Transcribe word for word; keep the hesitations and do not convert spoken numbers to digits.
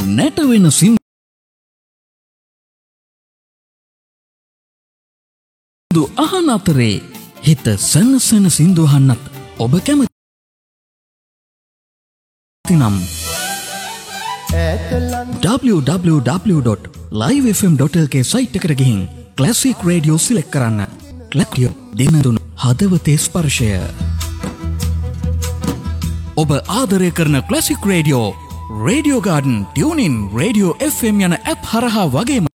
නැට වෙන සින්දු අහන අතරේ හිත සනසන සින්දු අහන්නත් ඔබ කැමති නම් w w w dot live f m dot l k site එකට ගිහින් ක්ලාසික් රේඩියෝ සිලෙක්ට් කරන්න. ක්ලාසික් දින තුන හදවතේ ස්පර්ශය. ඔබ ආදරය කරන classic radio, radio garden, tune ඉන්, රේඩියෝ එෆ් එම් යන ඇප් හරහා වගේම